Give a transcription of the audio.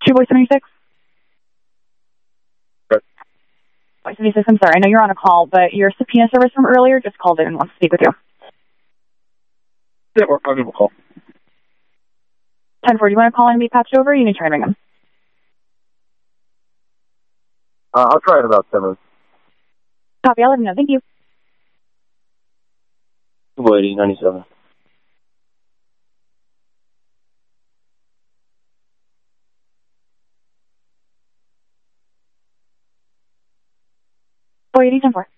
Two Boy 76? Good. Boy 76, I'm sorry. I know you're on a call, but your subpoena service from earlier just called in and wants to speak with you. Yeah, I'll give him a call. 10-4, do you want to call in and be patched over, or you need to try and ring him? I'll try in about 10 minutes. Copy, I'll let him know. Thank you. 280-97. Boy 80, 10-4.